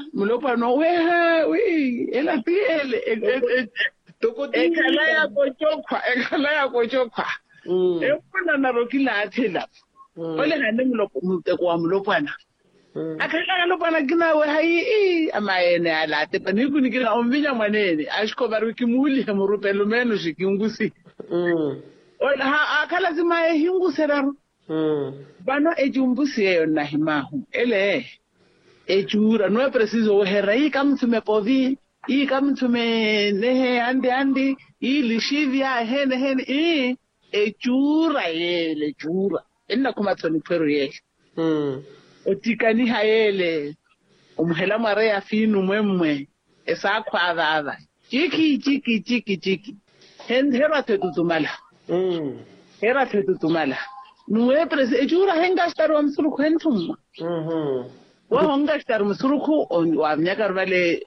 mulopana we ela tiele ekhala ya kochokwa ebona na rokila athela ole ngane muloko wa mulopana akhala lopana kina we hai amaene alate pani kunikira omvinya mwanene ashikoba rukimuli murupelo meno shikingusi ola akhala zima ehinguseraru bano ejumbusi yona himahu ele ejura no preciso ohera ikamthume povi ikamthume nehe andi ilishivya hene ejura yele jura enna kumathoni phero yele otikani hayele umhela mare ya finu mwemwe esakhwava chiki hera tetutumala hera tetutumala nuwe presi ejura henga staru msuruku hentumma wa honga staru msuruku wa mnyaka vale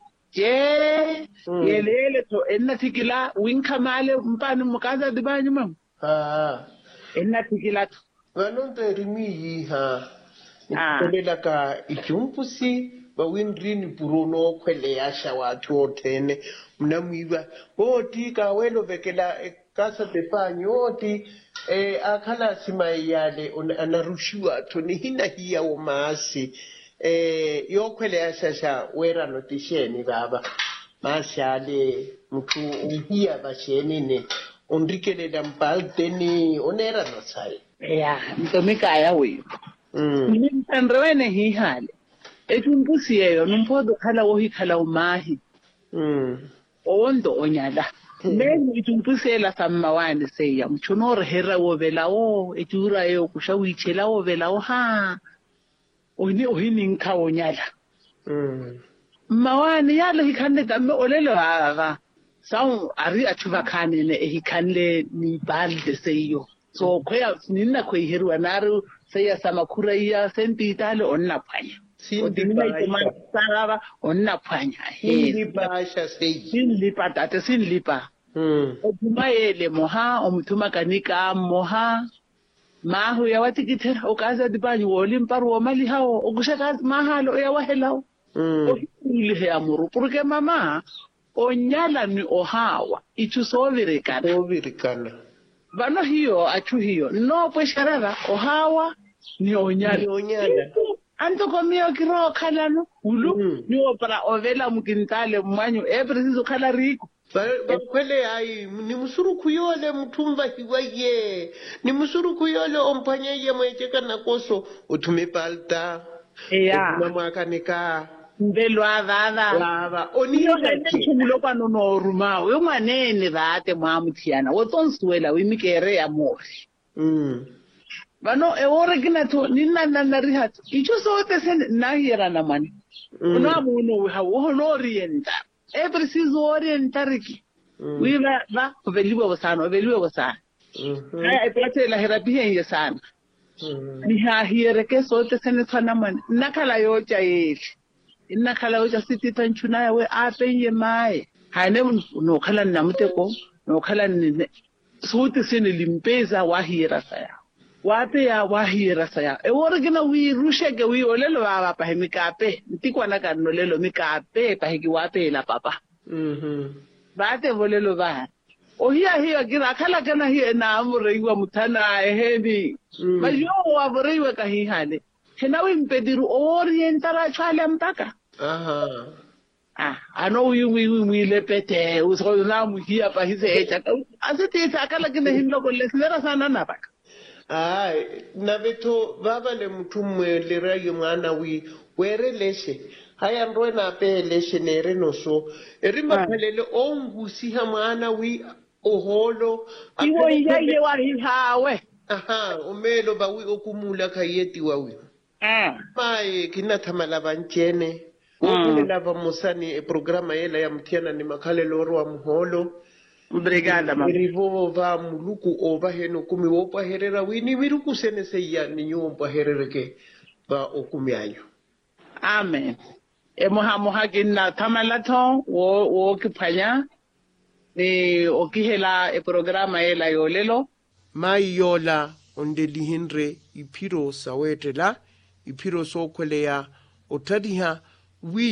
yelele to enna tikila winkamale mpani mukaza dibanyu mam enna tikila to vanonto rimi kolela ka ichumpusi bawindrini purono kwele yasha watu otene mnamwiba oti ka welo vekela kasa depanyo oti akhala simayale anarushiwa toni hina hiya omasi yokwele yasha wera notisheni baba mashale mtu hiya bashenene ondikele dampalteni onera nosai ntomika ya we ndrewene hihale etumpusi yeyo numpodo khala wo hikhala umahi ondo onyala meni itumpusela samawani seya mchonore hera wo velawo ejura yo kushawichela wo velawo ohini nkha onyala mawani yalo hikhande kame olelo sawu ari athuva khane ne hikhanle ni balde seyo so khoya ninna khoi hirwa naru seya samakhura ya sentitale onna phanya onna phanya libasha seyi sinlipa tate sinlipa obumayele moha omthuma kanika moha mahu ya watikithe okaza dibanyi wolimparu womali hawo okushaka mahalo ya wahelawo ile ya muru porque mama onyala ni ohawa itusovirikana bano hiyo achu hiyo no pues sharara ohawa ni onyala anto komio kiro khala no ulu ni opera ovela mukintale mmanyu preciso khala rico bakwele ai ni musuru kuyole mtumva hiwaye ni musuru kuyole ompanyeye mwecheka nakoso utume palta mwakanika mbelo ava oniyo ngitsumuloka no ruma we mwanene bate mwamuthiana wotonsuela wimikere ya mori bano ewore kinato ninana rihat icho sote sen nahira na mani una muno we hawo no orienta preciso orientariki we ba veliwe bosana ay plate la herapia yesana ni ha hiere ke sote sen tsana mani nakala yo chaile inakhala uja sithi tanchuna yawe apenye mai hane no khala namuteko no khala ni suthi sine limpeza wahira saya wape ya wahira saya eworigina wi rusheke wi olelo baba pa hemikape ntikwana ka nolelo mikape pa hiki wape la papa bate volelo ba hiya gira khala kana hiya na amureiwa mutana ehedi majo wa boreiwa ka hihale henawe impediru orientara chale mpaka ano wi lepete usona muhia pa hise echa asete akala kine hinloko lesera sana napaka na beto baba le mtumwe lerayo mwana wi were leshe haya ndwe na pe leshe nere noso erima phelele ongusi ha mwana wi oholo iwo iyaye wa hihawe umelo ba wi okumula khayeti wa wi mai kinathamala bantjene lava musani programa yela ya mthiana ni makhalelo wa muholo obrigada mama rivo va muluku ova heno kumi wopa herera wini miruku sene seya ni nyompa herereke ba okumyanyo amen moha kinna thamalato wo kiphanya ni okihela programa yela yolelo mai yola ondeli hinre iphiro sawetela iphiro sokhweleya otadiha wi